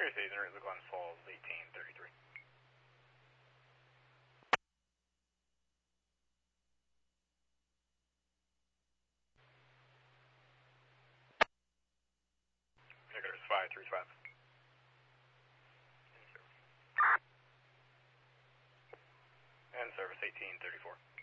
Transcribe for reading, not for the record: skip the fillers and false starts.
Season, route to Glens Falls, 1833. There's 535. And service 1834.